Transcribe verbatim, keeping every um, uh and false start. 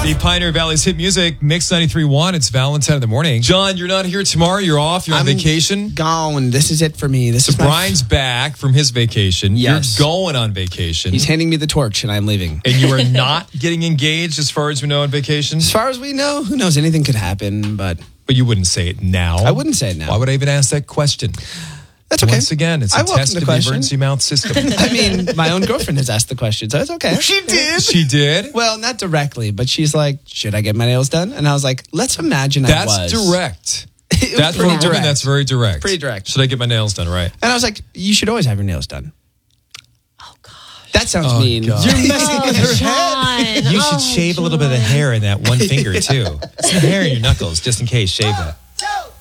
The Pioneer Valley's hit music, Mix ninety-three point one. It's Valentine in the morning. John, you're not here tomorrow. You're off. You're on I'm vacation. Gone. This is it for me. This So is my- Brian's back from his vacation. Yes. You're going on vacation. He's handing me the torch, and I'm leaving. And you are not getting engaged as far as we know on vacation? As far as we know, who knows? Anything could happen, but But you wouldn't say it now. I wouldn't say it now. Why would I even ask that question? That's okay. Once again, it's a I welcome test the of the question. emergency mouth system. I mean, my own girlfriend has asked the question, so it's okay. She did? She did? Well, not directly, but she's like, should I get my nails done? And I was like, let's imagine I That's was. direct. It was That's for a pretty woman, direct. that's very direct. Pretty direct. Should I get my nails done? Right. And I was like, you should always have your nails done. Oh, God. That sounds Oh, mean. God. You're messing with her head. John. You should Oh, shave a little bit of the hair in that one finger, too. Some hair in your knuckles, just in case. Shave that.